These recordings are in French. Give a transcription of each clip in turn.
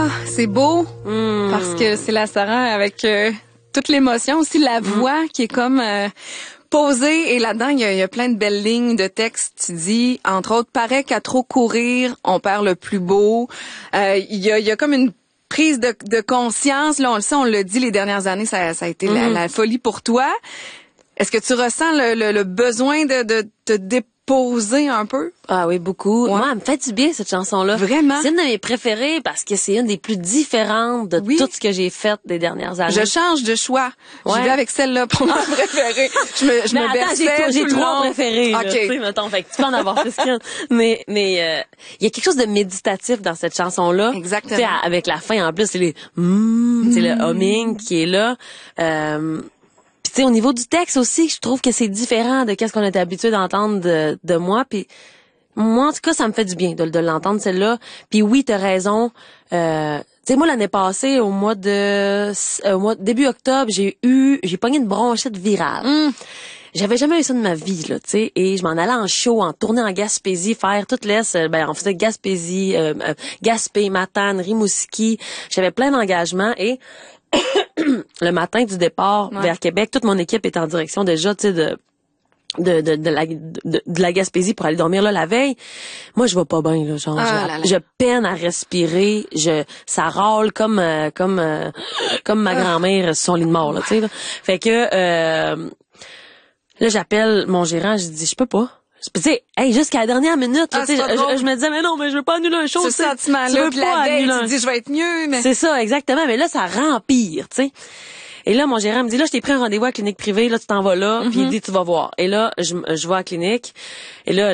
Ah, c'est beau, parce que c'est la Sarah avec toute l'émotion, aussi la voix qui est comme posée. Et là-dedans, il y a plein de belles lignes de texte. Tu dis, entre autres, paraît qu'à trop courir, on perd le plus beau. Il y a comme une prise de conscience. Là, on le sait, on l'a dit les dernières années, ça a été la folie pour toi. Est-ce que tu ressens le besoin de te déposer un peu? Ah oui, beaucoup. Ouais. Moi, elle me fait du bien, cette chanson-là. Vraiment? C'est une de mes préférées parce que c'est une des plus différentes de tout ce que j'ai fait des dernières années. Je change de choix. Ouais. J'y vais avec celle-là pour ma préférée. Je me berçais j'ai tout le trois long. préférées. OK. Là, tu sais, mettons, fait que tu peux en avoir plus qu'une. Mais il y a quelque chose de méditatif dans cette chanson-là. Exactement. Tu sais, avec la fin, en plus, c'est les c'est le humming qui est là. Puis tu sais, au niveau du texte aussi, je trouve que c'est différent de qu'est-ce qu'on était habitué d'entendre de moi. Puis moi, en tout cas, ça me fait du bien de l'entendre, celle-là. Puis oui, t'as raison. Tu sais, moi, l'année passée, au mois début octobre, j'ai pogné une bronchite virale. J'avais jamais eu ça de ma vie, là, tu sais. Et je m'en allais en show, en tournée en Gaspésie, faire toute l'Est. On faisait Gaspésie, Gaspé, Matane, Rimouski. J'avais plein d'engagements et le matin du départ vers Québec, toute mon équipe est en direction déjà, tu sais, de la Gaspésie pour aller dormir là la veille. Moi, je vais pas bien, là, genre, je peine à respirer, ça râle comme ma grand-mère sur son lit de mort, là, tu sais, là. Fait que, là, j'appelle mon gérant, je dis, je peux pas. Tu sais, jusqu'à la dernière minute, tu sais, je me disais, mais non, mais je veux pas annuler un show. Ce sentiment-là, puis la veille, tu te dis, je vais être mieux, mais... C'est ça, exactement, mais là, ça rempire, tu sais. Et là, mon gérant me dit, là, je t'ai pris un rendez-vous à la clinique privée, là, tu t'en vas là, puis il dit, tu vas voir. Et là, je vais à la clinique, et là,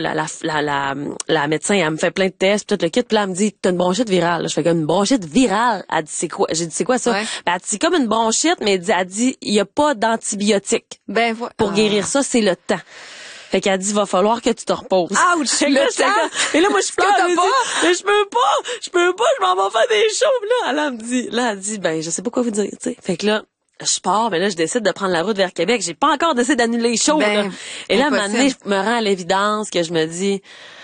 la médecin, elle me fait plein de tests, puis tout le kit, puis là, elle me dit, t'as une bronchite virale. Là, je fais comme une bronchite virale. Elle dit, c'est quoi? J'ai dit, c'est quoi ça? Ouais. Ben, elle dit, c'est comme une bronchite, mais elle dit, il y a pas d'antibiotiques. Ben, voilà. Pour guérir ça, c'est le temps. Fait qu'elle dit, va falloir que tu te reposes. Ouch! Le temps! Et là, moi, je pleure. t'as pas? Mais je peux pas, je m'en vais faire des shows. Là, elle dit, ben, je sais pas quoi vous dire, tu sais. Fait que là, je pars, mais là, je décide de prendre la route vers Québec. J'ai pas encore décidé d'annuler les shows, là. Et là, à un moment donné, je me rends à l'évidence que je me dis,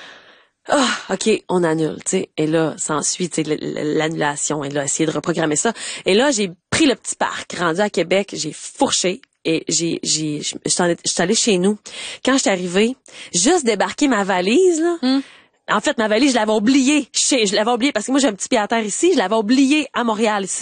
OK, on annule, tu sais. Et là, s'ensuit, tu sais, l'annulation. Et là, essayer de reprogrammer ça. Et là, j'ai pris le petit parc, rendu à Québec, j'ai fourché. Et je suis allée chez nous. Quand je suis arrivée, juste débarquer ma valise, là. En fait, ma valise, je l'avais oubliée. Je l'avais oubliée parce que moi, j'ai un petit pied à terre ici. Je l'avais oubliée à Montréal, ici.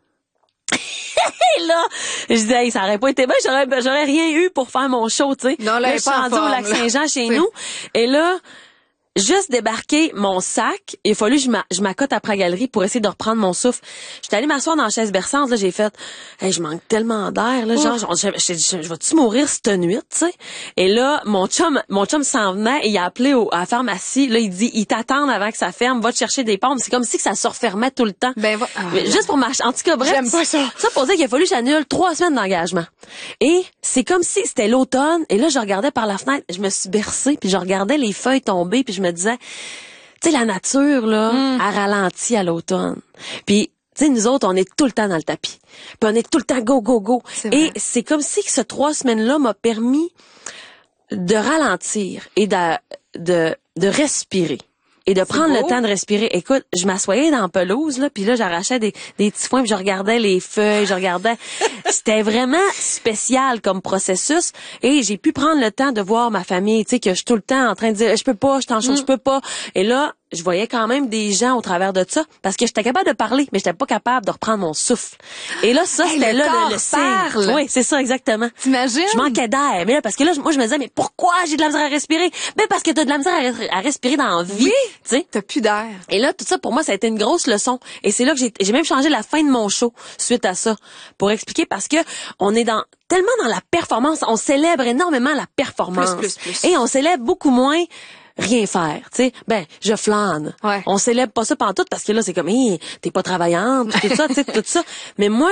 Et là, je disais, hey, ça aurait pas été bien, j'aurais rien eu pour faire mon show, tu sais. Non, là, je suis rendue au Lac-Saint-Jean chez nous. Et là, juste débarquer mon sac, il a fallu que je m'accote après la galerie pour essayer de reprendre mon souffle. J'étais allée m'asseoir dans la chaise berçante, là, j'ai fait, hey, je manque tellement d'air, là, genre, je vais-tu mourir cette nuit, tu sais? Et là, mon chum s'en venait et il a appelé à la pharmacie, là, il dit, ils t'attendent avant que ça ferme, va te chercher des pompes. C'est comme si que ça se refermait tout le temps. Juste pour marcher. En tout cas, bref. J'aime pas ça. Ça pour dire qu'il a fallu que j'annule 3 semaines d'engagement. Et c'est comme si c'était l'automne, et là, je regardais par la fenêtre, je me suis bercée, puis je regardais les feuilles tomber, puis je me disais, tu sais, la nature, là, elle ralentit à l'automne. Puis, tu sais, nous autres, on est tout le temps dans le tapis. Puis on est tout le temps go, go, go. Et c'est comme si que ces 3 semaines-là m'a permis de ralentir et de respirer. Et de prendre le temps de respirer. Écoute, je m'assoyais dans la pelouse, là, puis là, j'arrachais des petits foins, puis je regardais les feuilles, C'était vraiment spécial comme processus. Et j'ai pu prendre le temps de voir ma famille, tu sais, que je suis tout le temps en train de dire, je peux pas, je t'en chaud, je peux pas. Et là, je voyais quand même des gens au travers de ça, parce que j'étais capable de parler, mais j'étais pas capable de reprendre mon souffle. Et là, ça, c'était le là corps le signe. parle. Oui, c'est ça, exactement. T'imagines? Je manquais d'air. Mais là, parce que là, moi, je me disais, mais pourquoi j'ai de la misère à respirer? Ben, parce que t'as de la misère à respirer dans la vie. Oui. Tu sais. T'as plus d'air. Et là, tout ça, pour moi, ça a été une grosse leçon. Et c'est là que j'ai même changé la fin de mon show suite à ça. Pour expliquer, parce que on est tellement dans la performance. On célèbre énormément la performance. Plus. Et on célèbre beaucoup moins rien faire, tu sais. Ben, je flâne. Ouais. On célèbre pas ça pantoute parce que là, c'est comme, t'es pas travaillante, tout ça, tu sais, tout ça. Mais moi,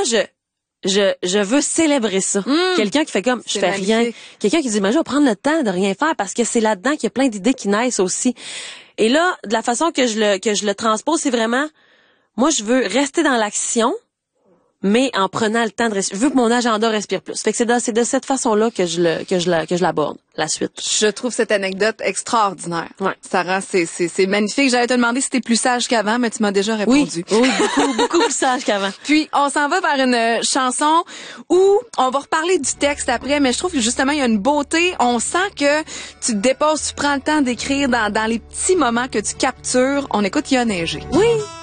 je veux célébrer ça. Quelqu'un qui fait comme, je fais rien. Quelqu'un qui dit, mais je vais prendre le temps de rien faire parce que c'est là-dedans qu'il y a plein d'idées qui naissent aussi. Et là, de la façon que je le transpose, c'est vraiment, moi, je veux rester dans l'action, mais en prenant le temps de respirer. Je veux que mon agenda respire plus. Fait que c'est de cette façon-là que je l'aborde, la suite. Je trouve cette anecdote extraordinaire. Ouais. Sarah, c'est magnifique. J'allais te demander si t'es plus sage qu'avant, mais tu m'as déjà répondu. Oui, beaucoup plus sage qu'avant. Puis, on s'en va vers une chanson où on va reparler du texte après, mais je trouve que justement, il y a une beauté. On sent que tu te déposes, tu prends le temps d'écrire dans les petits moments que tu captures. On écoute Il a neigé. Oui.